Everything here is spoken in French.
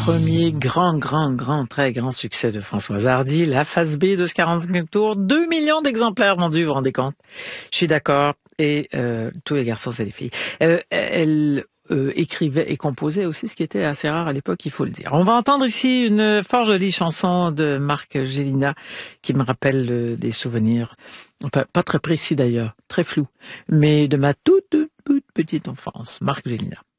premier très grand succès de Françoise Hardy, la phase B de ce 45 tours, 2 millions d'exemplaires vendus, vous vous rendez compte? Je suis d'accord, et tous les garçons, c'est des filles. Elle écrivait et composait aussi, ce qui était assez rare à l'époque, il faut le dire. On va entendre ici une fort jolie chanson de Marc Gélina qui me rappelle des souvenirs, enfin pas très précis d'ailleurs, très flou, mais de ma toute petite enfance. Marc Gélina.